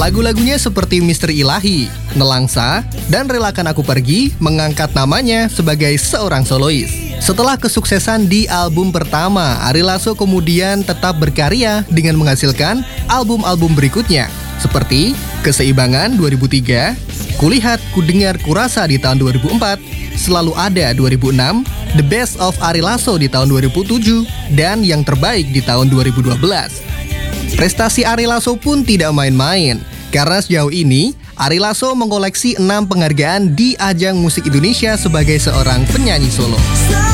Lagu-lagunya seperti Misteri Ilahi, Nelangsa, dan Relakan Aku Pergi mengangkat namanya sebagai seorang solois. Setelah kesuksesan di album pertama, Ari Lasso kemudian tetap berkarya dengan menghasilkan album-album berikutnya seperti Keseimbangan 2003, Kulihat, Kudengar, Kurasa di tahun 2004, Selalu Ada 2006, The Best of Ari Lasso di tahun 2007, dan Yang Terbaik di tahun 2012. Prestasi Ari Lasso pun tidak main-main, karena sejauh ini Ari Lasso mengoleksi 6 penghargaan di ajang musik Indonesia sebagai seorang penyanyi solo.